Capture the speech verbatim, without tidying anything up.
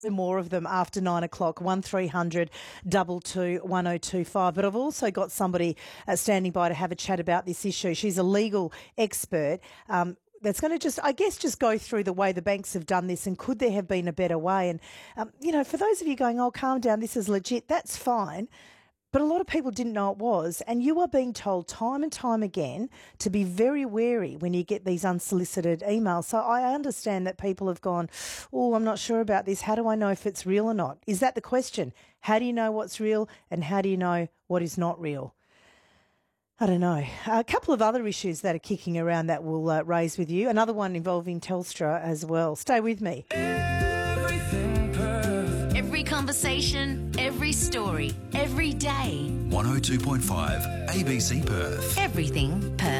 More of them after nine o'clock, one three hundred two two one oh two five. But I've also got somebody uh, standing by to have a chat about this issue. She's a legal expert. Um, that's going to just, I guess, just go through the way the banks have done this and could there have been a better way. And, um, you know, for those of you going, oh, calm down, this is legit, that's fine. But a lot of people didn't know it was, and you are being told time and time again to be very wary when you get these unsolicited emails. So I understand that people have gone, oh, I'm not sure about this. How do I know if it's real or not? Is that the question? How do you know what's real and how do you know what is not real? I don't know. A couple of other issues that are kicking around that we'll uh, raise with you. Another one involving Telstra as well. Stay with me. Every conversation, every story, every day. one oh two point five A B C Perth. Everything Perth.